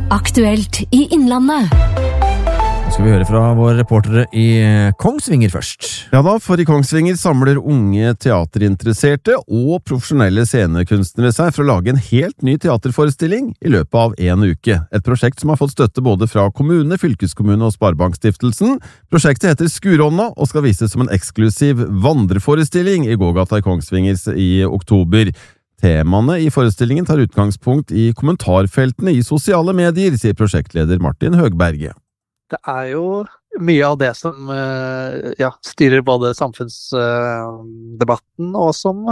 Aktuelt i Innlandet. Nå skal vi høre fra våre reportere i Kongsvinger først. Ja da, for i Kongsvinger samler unge teaterinteresserte og profesjonelle scenekunstnere seg for å lage en helt ny teaterforestilling i løpet av en uke. Et prosjekt som har fått støtte både fra kommune, fylkeskommune og Sparebankstiftelsen. Prosjektet heter Skuronna og skal vises som en eksklusiv vandreforestilling i gågata i Kongsvinger i oktober. Temaene i forestillingen tar utgangspunkt i kommentarfeltene i sosiale medier, sier prosjektleder Martin Høgberget. Det jo mye av det som styrer både samfunnsdebatten og som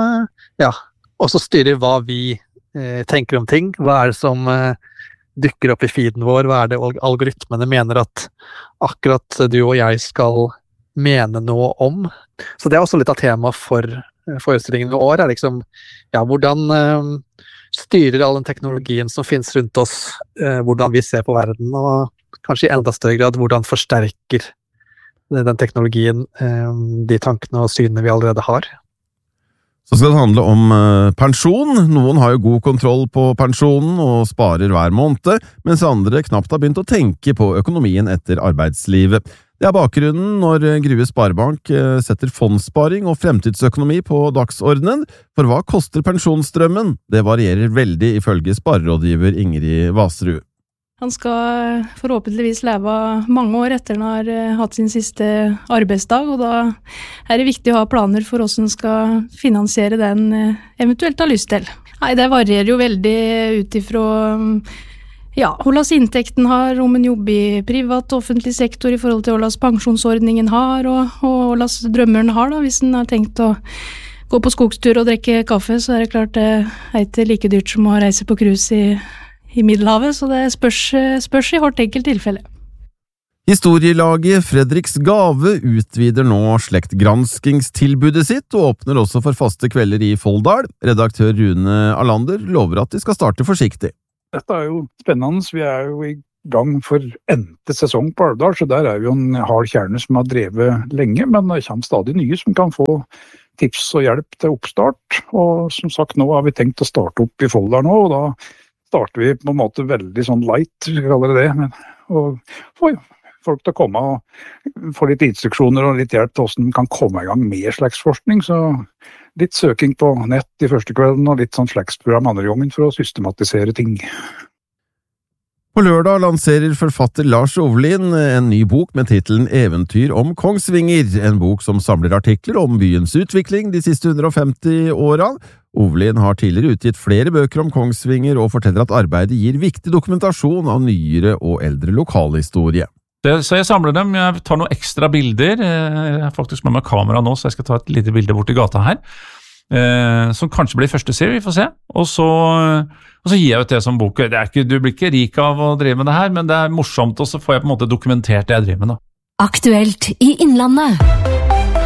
også styrer hva vi tenker om ting. Hva det som dukker opp i feeden vår? Hva det algoritmene mener at akkurat du og jeg skal mene noe om? Så det også litt av tema for forestillingen i år, liksom, hvordan styrer all den teknologien som finnes rundt oss, hvordan vi ser på verden, og kanskje i enda større grad hvordan forsterker den teknologien de tankene og synene vi allerede har. Så skal det handle om pensjon. Noen har jo god kontroll på pensjonen og sparer hver måned, mens andre knapt har begynt å tenke på økonomien etter arbeidslivet. Det bakgrunnen når Grue Sparebank setter fondssparing og fremtidsøkonomi på dagsordenen. For hva koster pensjonsstrømmen? Det varierer veldig ifølge sparerådgiver Ingrid Vasrud. Han skal forhåpentligvis leve mange år etter han har hatt sin siste arbeidsdag, og da det viktig å ha planer for hvordan han skal finansiere den eventuelt har lyst til. Nei, det varierer jo veldig ut ifra hvordan inntekten har, om en jobber i privat og offentlig sektor i forhold til hvordan pensjonsordningen har, og hvordan drømmeren har da, hvis en har tenkt å gå på skogstur og drikke kaffe, så det klart det ikke like dyrt som å reise på cruise i Middelhavet, så det spørs i hvert enkelt tilfelle. Historielaget Fredriks Gave utvider nå slektgranskingstilbudet sitt og åpner også for faste kvelder i Folldal. Redaktør Rune Alander lover at de skal starte forsiktig. Dette jo spennende. Vi jo i gang for endte sesong på Alvdal, så der jo en hard kjerne som har drevet lenge, men det kommer stadig nye som kan få tips og hjelp til oppstart. Og som sagt, nå har vi tenkt å starte opp i Folldal nå, og da starter vi på en måte veldig sånn light, vi kaller det, og får folk til å komme og få litt instruksjoner og litt hjelp til hvordan de kan komme i gang med slektsforskning, så litt søking på nett i første kvelden og litt sånn slektsprogram andre gangen for å systematisere ting. På lørdag lanserer forfatter Lars Ovlin en ny bok med titelen Eventyr om Kongsvinger, en bok som samler artikler om byens utvikling de siste 150 årene. Ovlin har tidligere utgitt flere bøker om Kongsvinger og forteller at arbeidet gir viktig dokumentasjon av nyere og eldre lokalhistorie. Så jeg samler dem, jeg tar noen ekstra bilder, jeg har faktisk med meg kamera nå, så jeg skal ta et lite bilde bort i gata her, som kanskje blir første serie, vi får se, og så gir jeg ut det som bok. Du blir ikke rik av å drive med det her, men det morsomt, og så får jeg på en måte dokumentert det jeg driver med da. Aktuelt i Innlandet.